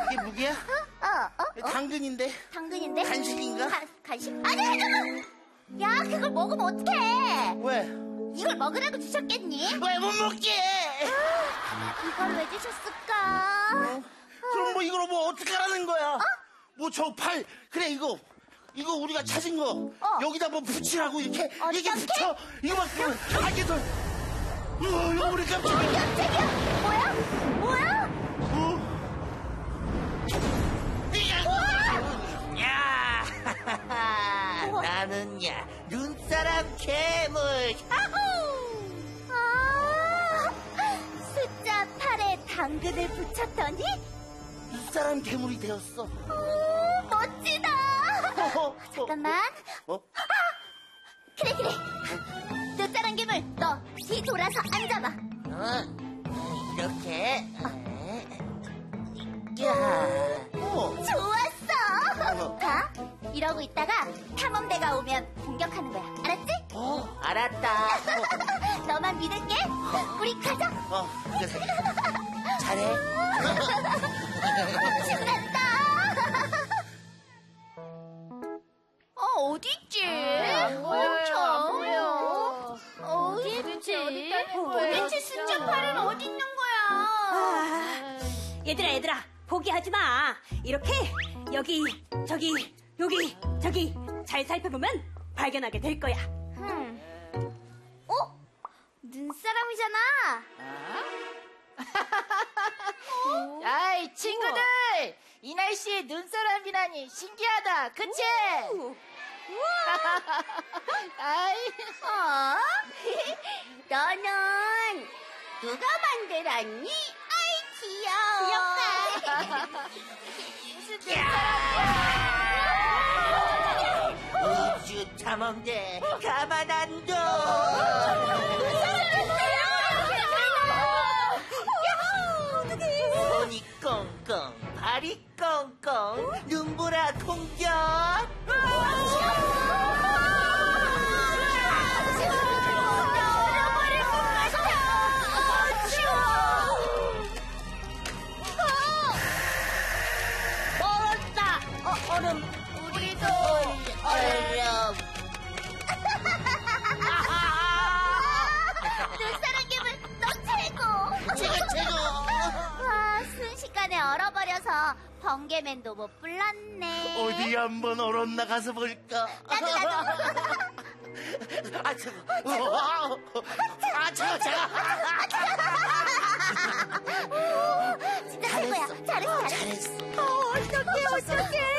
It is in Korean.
이게 무기야? 당근인데. 당근인데? 간식인가? 간식? 아니, 야, 그걸 먹으면 어떡해? 왜? 이걸 먹으라고 주셨겠니? 왜 못 먹게? 이걸 왜 주셨을까? 그럼 뭐 이걸 뭐 어떻게 하라는 거야? 뭐 저 팔, 그래 이거 우리가 찾은 거 여기다 뭐 붙이라고 이렇게 붙여. 이거만 그러면 이게 더. 이거 우리 깜짝이야. 깜짝이야. 뭐야? 야, 나는 눈사람 괴물. 숫자 8에 당근을 붙였더니 눈사람 괴물이 되었어. 멋지다. 잠깐만. 그래. 눈사람 괴물, 너 뒤 돌아서 앉아봐. 이렇게. 좋았어. 자, 이러고 있다가 탐험대가 오면 공격하는 거야. 알았지? 알았다. 너만 믿을게. 우리 가자. 그래. 잘해. 신난다. 어딨지? 안 보여. 어딨지? 도대체 숫자 8은 어디 있는 거야? 얘들아, 포기하지 마. 이렇게 여기, 저기, 여기, 저기 잘 살펴보면 발견하게 될 거야. 눈사람이잖아. 아이, 친구들! 이 날씨에 눈사람이라니 신기하다, 그치? 아이. 너는 누가 만들었니? 아이, 귀여워. 우주 탐험대 가만 안 둬. 손이 꽁꽁, 발이 꽁꽁, 눈보라 공격. 얼음. 우리도 얼음. 눈사람 괴물 너 최고. 최고. 와, 순식간에 얼어버려서 번개맨도 못 불렀네. 어디 한번 얼었나 가서 볼까? 나도. 진짜 최고야. 잘했어. 잘했어. 어떡해.